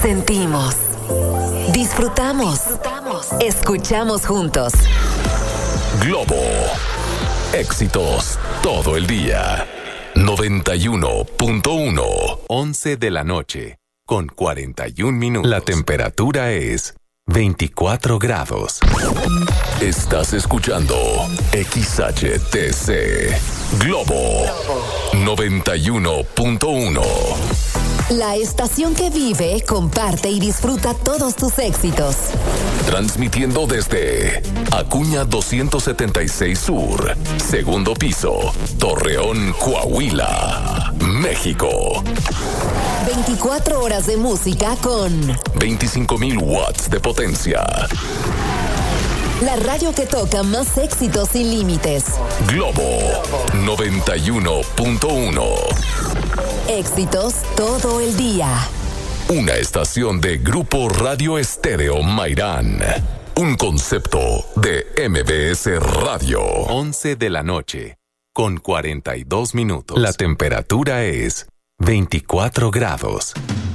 Sentimos, disfrutamos, escuchamos juntos. Globo. Éxitos todo el día. 91.1. 11 de la noche, con 41 minutos. La temperatura es 24 grados. Estás escuchando XHTC. Globo 91.1. La estación que vive, comparte y disfruta todos tus éxitos. Transmitiendo desde Acuña 276 Sur, segundo piso, Torreón, Coahuila, México. 24 horas de música con 25,000 watts de potencia. La radio que toca más éxitos sin límites. Globo 91.1. Éxitos todo el día. Una estación de Grupo Radio Estéreo Mairán. Un concepto de MBS Radio. 11 de la noche, con 42 minutos. La temperatura es 24 grados.